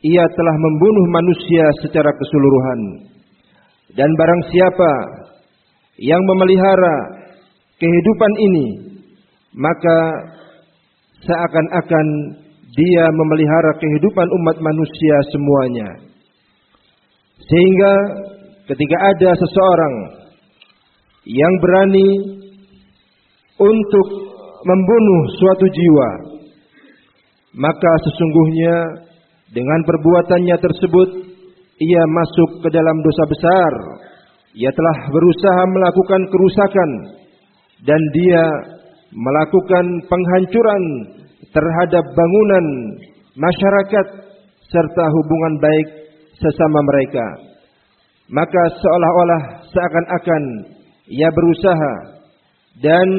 ia telah membunuh manusia secara keseluruhan. Dan barang siapa yang memelihara kehidupan ini, maka seakan-akan dia memelihara kehidupan umat manusia semuanya. Sehingga ketika ada seseorang yang berani untuk membunuh suatu jiwa, maka sesungguhnya dengan perbuatannya tersebut ia masuk ke dalam dosa besar. Ia telah berusaha melakukan kerusakan dan dia melakukan penghancuran terhadap bangunan masyarakat serta hubungan baik sesama mereka. Maka seolah-olah seakan-akan ia berusaha dan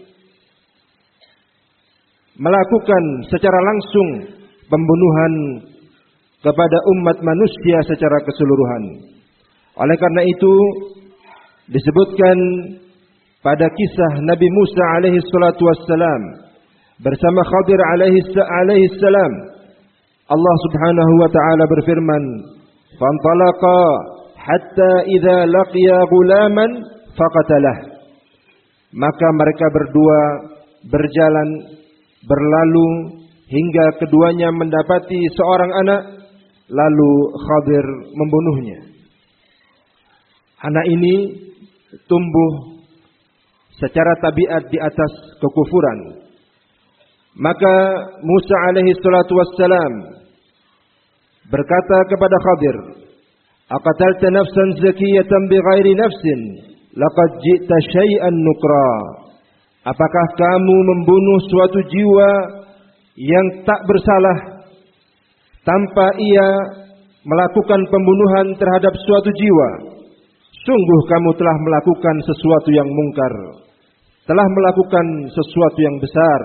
melakukan secara langsung pembunuhan kepada umat manusia secara keseluruhan. Oleh karena itu disebutkan pada kisah Nabi Musa alaihi salatu wassalam bersama Khadir alaihi salam, Allah Subhanahu wa taala berfirman, "Fantalaqa hatta idza laqiya ghulaman faqatalah." Maka mereka berdua berjalan berlalu hingga keduanya mendapati seorang anak, lalu Khadir membunuhnya. Anak ini tumbuh secara tabiat di atas kekufuran. Maka Musa alaihi salatu wassalam berkata kepada Khadir, "Aqatalta nafsan zakiyatan bighairi nafsin, laqad ji'ta syai'an nukra." Apakah kamu membunuh suatu jiwa yang tak bersalah tanpa ia melakukan pembunuhan terhadap suatu jiwa? Sungguh kamu telah melakukan sesuatu yang mungkar, telah melakukan sesuatu yang besar.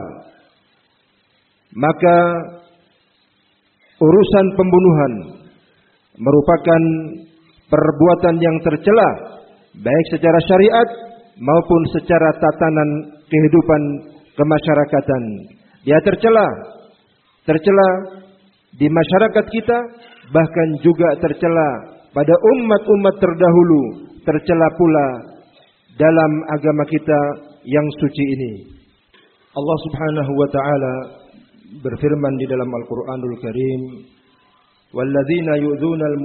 Maka urusan pembunuhan merupakan perbuatan yang tercela, baik secara syariat maupun secara tatanan kehidupan kemasyarakatan. Dia tercela di masyarakat kita, bahkan juga tercela pada umat-umat terdahulu, tercela pula dalam agama kita yang suci ini. Allah Subhanahu wa taala berfirman di dalam Al-Qur'anul Karim, "Walladzina yu'dzunal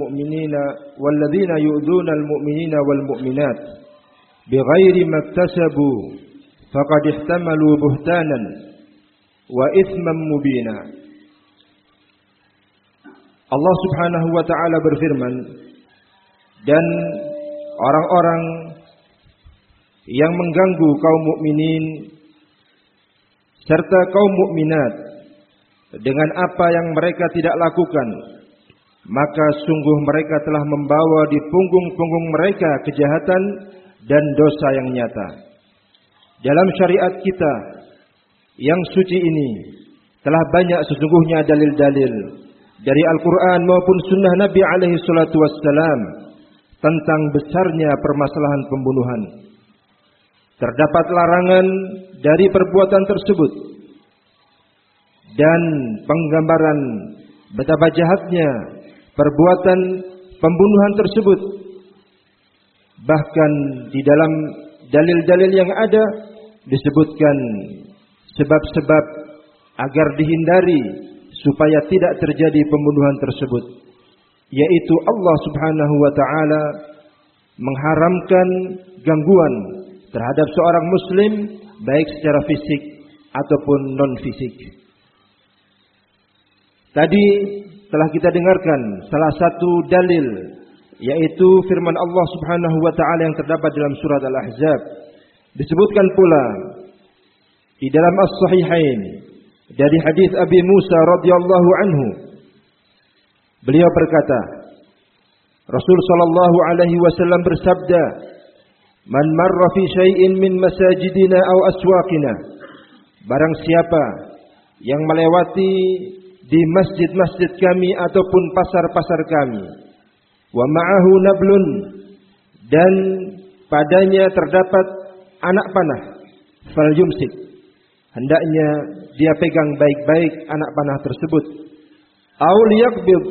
mu'minina wal mu'minat bighairi maktasabu faqad ihtamalu buhtanan wa itsman mubina." Allah Subhanahu wa taala berfirman, dan orang-orang yang mengganggu kaum mukminin serta kaum mukminat dengan apa yang mereka tidak lakukan, maka sungguh mereka telah membawa di punggung-punggung mereka kejahatan dan dosa yang nyata. Dalam syariat kita yang suci ini telah banyak sesungguhnya dalil-dalil dari Al-Quran maupun sunnah Nabi alaihi salatu wassalam tentang besarnya permasalahan pembunuhan. Terdapat larangan dari perbuatan tersebut dan penggambaran betapa jahatnya perbuatan pembunuhan tersebut. Bahkan di dalam dalil-dalil yang ada disebutkan sebab-sebab agar dihindari supaya tidak terjadi pembunuhan tersebut, yaitu Allah Subhanahu wa taala mengharamkan gangguan terhadap seorang muslim baik secara fisik ataupun non fisik. Tadi telah kita dengarkan salah satu dalil, yaitu firman Allah Subhanahu wa taala yang terdapat dalam surat Al-Ahzab. Disebutkan pula di dalam As-Sahihain dari hadis Abi Musa radhiyallahu anhu, beliau berkata, Rasul sallallahu alaihi wasallam bersabda, "Man marra fi syai'in min masajidina aw aswaqina." Barang siapa yang melewati di masjid-masjid kami ataupun pasar-pasar kami, wa ma'ahu nablun, dan padanya terdapat anak panah, fal yumsik, hendaknya dia pegang baik-baik anak panah tersebut, aw liyaqbid,